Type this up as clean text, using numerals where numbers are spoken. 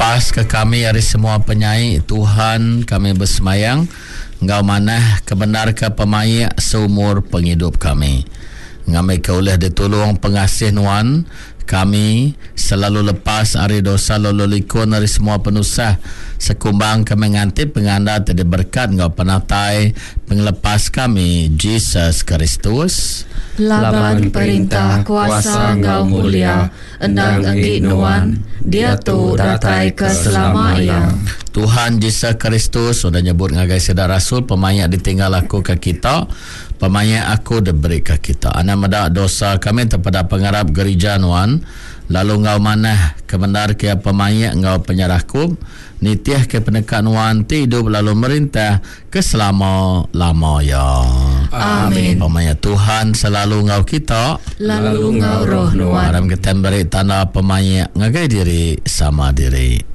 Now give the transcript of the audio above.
lepas ke kami dari semua penyai. Tuhan, kami bersemayang Engkau manah kebenar ke pemayak seumur penghidup kami. Ngamai ke oleh ditolong pengasih Nuan, kami selalu lepas dari dosa lalu likun dari semua penusah. Sekumbang kami ngantip penganda tadi berkat Engkau penatai penglepas kami Jesus Kristus. Laban perintah kuasa Engkau mulia, endang enggik Nuan, dia tu datai keselamatan. Tuhan Yesus Kristus sudah nyebut ngagai sedar rasul, pemayak ditinggal aku ke kita, pemayak aku diberi ke kita. Ana medak dosa kami terpada pengarap gereja Nuan, lalu Engkau manah kebenar ke pemayak Engkau penyerahku, nitiah ke penekan Nuan hidup lalu merintah ke selama-lamanya. Amin. Pemayak Tuhan selalu Engkau kita, lalu Engkau roh Nuan. Maram kita beri tanda pemayak ngagai diri sama diri.